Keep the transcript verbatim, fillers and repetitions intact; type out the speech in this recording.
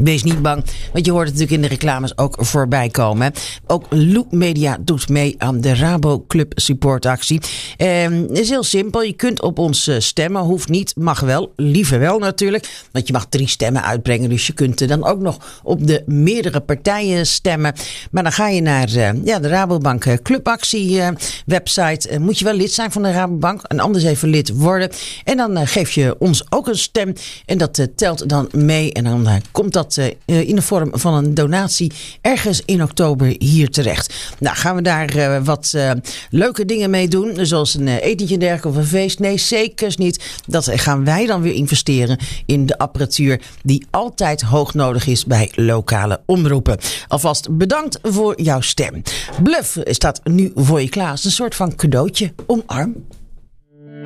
Wees niet bang, want je hoort het natuurlijk in de reclames ook voorbij komen. Hè. Ook Loop Media doet mee aan de Rabo Club supportactie. Eh, het is heel simpel. Je kunt op ons stemmen. Hoeft niet, mag wel. Liever wel natuurlijk. Want je mag drie stemmen uitbrengen. Dus je kunt dan ook nog op de meerdere partijen stemmen. Maar dan ga je naar uh, ja, de Rabobank Clubactie uh, website. Uh, moet je wel lid zijn van de Rabobank. En anders even lid worden. En dan uh, geef je ons ook een stem. En dat uh, telt dan mee. En dan uh, komt dat uh, in de vorm van een donatie ergens in oktober hier terecht. Nou, gaan we daar uh, wat uh, leuke dingen mee doen. Zoals een uh, etentje dergelijke of een feest. Nee, zeker niet. Dat gaan wij dan weer investeren in de apparatuur die altijd hoog nodig is bij lokale omroepen. Alvast bedankt voor jouw stem. Bluff staat nu voor je klaar. Het is een soort van cadeautje. Omarm.